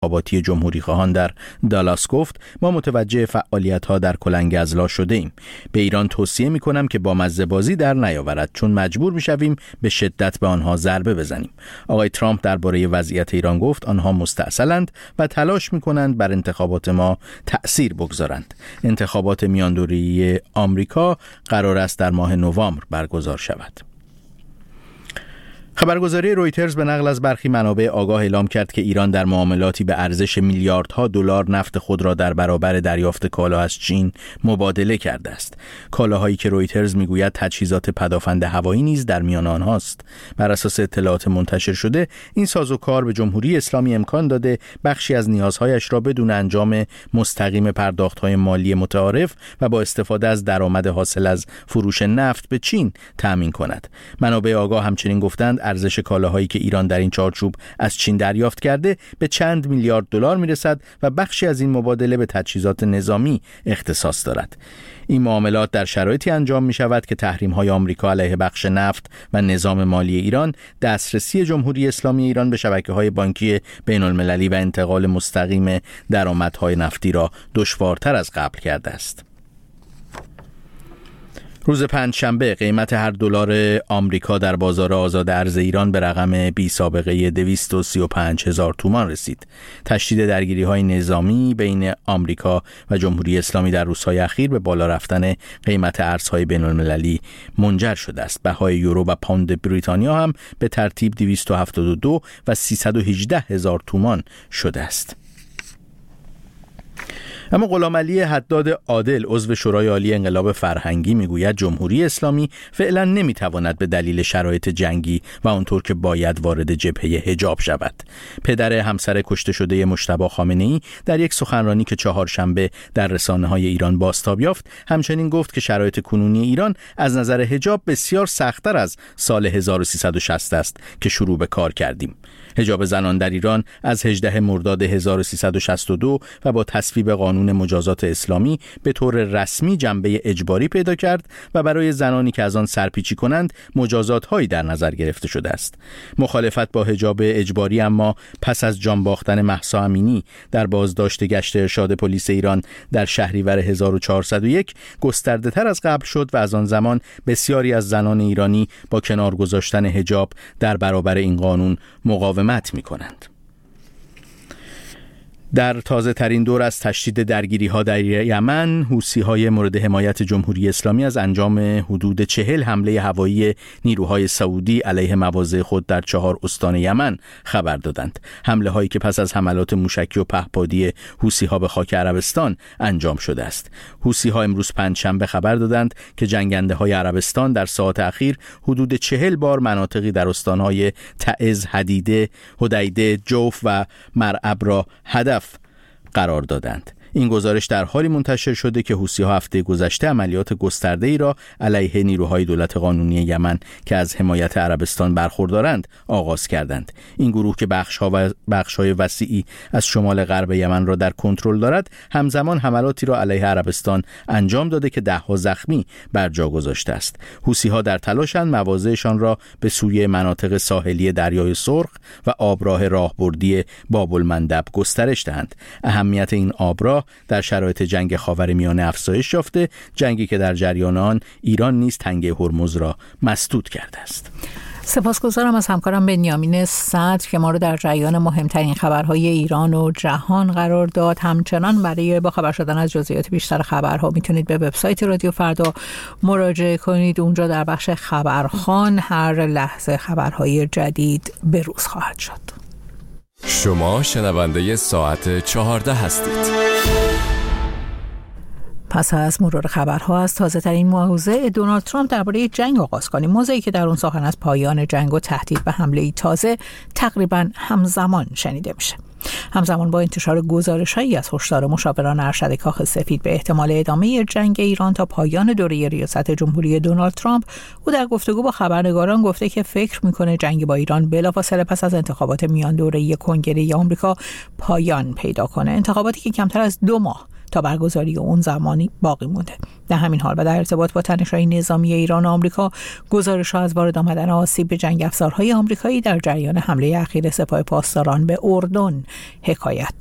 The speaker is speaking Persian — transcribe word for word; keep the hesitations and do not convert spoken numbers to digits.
انتخاباتی جمهوریخواهان در دالاس گفت ما متوجه فعالیت‌ها در کلنگزلا شده ایم. به ایران توصیه می‌کنم که با مزه‌بازی در نیاورد، چون مجبور می‌شویم به شدت به آنها ضربه بزنیم. آقای ترامپ درباره وضعیت ایران گفت آنها مستعسلند و تلاش می‌کنند بر انتخابات ما تأثیر بگذارند. انتخابات میاندوره‌ای آمریکا قرار است در ماه نوامبر برگزار شود. خبرگزاری رویترز به نقل از برخی منابع آگاه اعلام کرد که ایران در معاملاتی به ارزش میلیاردها دلار نفت خود را در برابر دریافت کالا از چین مبادله کرده است. کالاهایی که رویترز میگوید تجهیزات پدافند هوایی نیز در میان آنهاست. بر اساس اطلاعات منتشر شده، این سازوکار به جمهوری اسلامی امکان داده بخشی از نیازهایش را بدون انجام مستقیم پرداخت‌های مالی متعارف و با استفاده از درآمد حاصل از فروش نفت به چین تأمین کند. منابع آگاه همچنین گفتند ارزش کالاهایی که ایران در این چارچوب از چین دریافت کرده به چند میلیارد دلار میرسد و بخشی از این مبادله به تجهیزات نظامی اختصاص دارد. این معاملات در شرایطی انجام می شود که تحریم‌های آمریکا علیه بخش نفت و نظام مالی ایران دسترسی جمهوری اسلامی ایران به شبکه‌های بانکی بین‌المللی و انتقال مستقیم درآمدهای نفتی را دشوارتر از قبل کرده است. روز پنجشنبه قیمت هر دلار آمریکا در بازار آزاد ارز ایران به رقم بی سابقه دویست و سی و پنج هزار تومان رسید. تشدید درگیری‌های نظامی بین آمریکا و جمهوری اسلامی در روزهای اخیر به بالا رفتن قیمت ارزهای بین‌المللی منجر شده است. بهای یورو و پوند بریتانیا هم به ترتیب دویست و هفتاد و دو و سیصد و هجده هزار تومان شده است. اما غلامعلی حداد عادل عضو شورای عالی انقلاب فرهنگی میگوید جمهوری اسلامی فعلا نمیتواند به دلیل شرایط جنگی و آنطور که باید وارد جبهه حجاب شود. پدر همسر کشته شده مجتبی خامنه‌ای در یک سخنرانی که چهارشنبه در رسانه‌های ایران بازتاب یافت همچنین گفت که شرایط کنونی ایران از نظر حجاب بسیار سخت‌تر از سال هزار و سیصد و شصت است که شروع به کار کردیم. حجاب زنان در ایران از هجدهم مرداد هزار و سیصد و شصت و دو و با تصویب قانون مجازات اسلامی به طور رسمی جنبه اجباری پیدا کرد و برای زنانی که از آن سرپیچی کنند مجازات‌هایی در نظر گرفته شده است. مخالفت با حجاب اجباری اما پس از جان باختن مهسا امینی در بازداشت گشت ارشاد پلیس ایران در شهریور هزار و چهارصد و یک گسترده‌تر از قبل شد و از آن زمان بسیاری از زنان ایرانی با کنار گذاشتن حجاب در برابر این قانون مقاومت می‌کنند. در تازه ترین دور از تشدید درگیری ها در یمن، حوثی های مورد حمایت جمهوری اسلامی از انجام حدود چهل حمله هوایی نیروهای سعودی علیه مواضع خود در چهار استان یمن خبر دادند. حمله هایی که پس از حملات موشکی و پهپادی حوثی ها به خاک عربستان انجام شده است. حوثی ها امروز پنجشنبه خبر دادند که جنگنده های عربستان در ساعات اخیر حدود چهل بار مناطقی در استان های تعز، حدیده، حدیده، جوف و مرعب را هدف قرار دادند. این گزارش در حالی منتشر شده که حوثی‌ها هفته گذشته عملیات گسترده‌ای را علیه نیروهای دولت قانونی یمن که از حمایت عربستان برخوردارند آغاز کردند. این گروه که بخش‌ها و بخش‌های وسیعی از شمال غرب یمن را در کنترل دارد، همزمان حملاتی را علیه عربستان انجام داده که ده‌ها زخمی بر جا گذاشته است. حوثی‌ها در تلاشند مواضعشان را به سوی مناطق ساحلی دریای سرخ و آبراه راهبردی باب المندب گسترش دهند. اهمیت این آبراه در شرایط جنگ خاورمیانه افزایش یافته، جنگی که در جریان آن ایران نیز تنگه هرمز را مسدود کرده است. سپاسگزارم از همکارم بنیامین صدر که ما رو در جریان مهمترین خبرهای ایران و جهان قرار داد. همچنان برای با خبر شدن از جزئیات بیشتر خبرها میتونید به وبسایت رادیو فردا مراجعه کنید. اونجا در بخش خبرخوان هر لحظه خبرهای جدید به روز خواهد شد. شما شنونده ساعت چهارده هستید. پس از مرور خبرها از تازه ترین موضع دونالد ترامپ درباره جنگ آغاز کنیم. موضعی که در اون سخن از پایان جنگ و تهدید به حمله تازه تقریباً همزمان شنیده میشه. همزمان با انتشار گزارش‌هایی از هشدار مشاوران ارشد کاخ سفید به احتمال ادامه جنگ ایران تا پایان دوره ریاست جمهوری دونالد ترامپ، او در گفتگو با خبرنگاران گفته که فکر می‌کنه جنگ با ایران بلافاصله پس از انتخابات میان دوره‌ای کنگره آمریکا پایان پیدا کنه. انتخاباتی که کمتر از دو ماه تا برگزاری اون زمانی باقی مونده. در همین حال و در ارتباط با تنش‌های نظامی ایران و آمریکا، گزارش‌ها از وارد آمدن آسیب به جنگ افزارهای آمریکایی در جریان حمله اخیر سپاه پاسداران به اردن حکایت